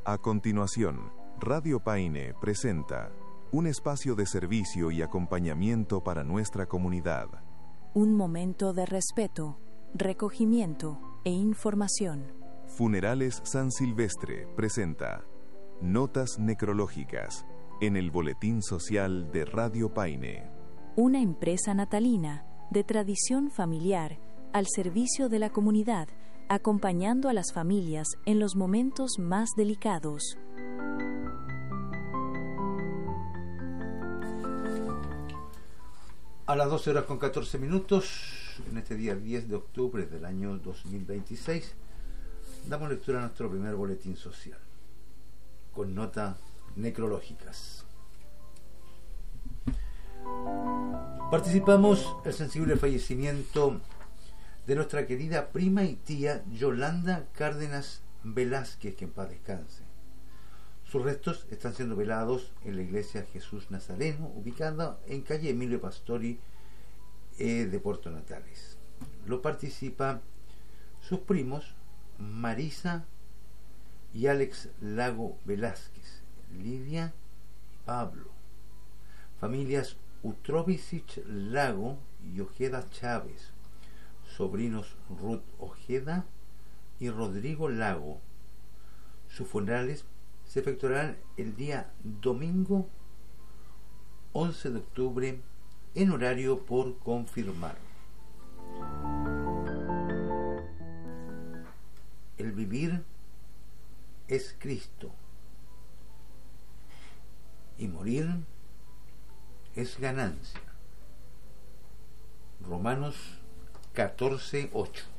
A continuación, Radio Paine presenta un espacio de servicio y acompañamiento para nuestra comunidad. Un momento de respeto, recogimiento e información. Funerales San Silvestre presenta Notas Necrológicas en el Boletín Social de Radio Paine. Una empresa natalina de tradición familiar al servicio de la comunidad, acompañando a las familias en los momentos más delicados. A las 12:14 en este día 10 de octubre del año 2026, damos lectura a nuestro primer boletín social, con notas necrológicas. Participamos el sensible fallecimiento de nuestra querida prima y tía Yolanda Cárdenas Velázquez, que en paz descanse. Sus restos están siendo velados en la iglesia Jesús Nazareno, ubicada en calle Emilio Pastori de Puerto Natales. Lo participan sus primos Marisa y Alex Lago Velázquez, Lidia y Pablo, familias Utrovicic Lago y Ojeda Chávez, sobrinos Ruth Ojeda y Rodrigo Lago. Sus funerales se efectuarán el día domingo 11 de octubre en horario por confirmar. El vivir es Cristo y morir es ganancia. Romanos 14:8.